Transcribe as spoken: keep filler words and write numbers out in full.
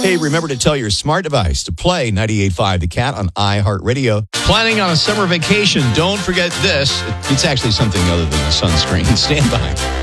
Hey, remember to tell your smart device to play ninety-eight point five The Cat on iHeartRadio. Planning on a summer vacation, don't forget this. It's actually something other than a sunscreen. Stand by.